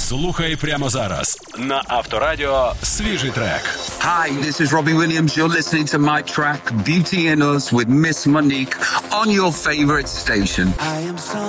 Слухай прямо зараз на Авторадіо свіжий трек. Hi, this is Robbie Williams. You're listening to my track Beauty in Us with Miss Monique on your favorite station.